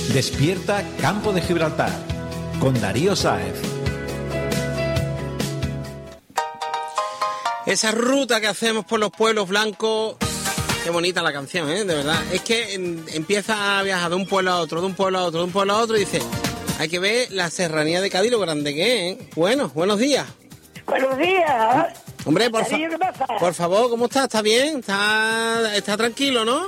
Despierta Campo de Gibraltar con Darío Sáez. Esa ruta que hacemos por los pueblos blancos, qué bonita la canción, de verdad. Es que empieza a viajar de un pueblo a otro, de un pueblo a otro, de un pueblo a otro y dice, hay que ver la serranía de Cádiz, lo grande que es, Bueno, buenos días. Buenos días. Hombre, ¿Qué pasa? por favor, ¿cómo está? ¿Está bien? ¿Está tranquilo, no?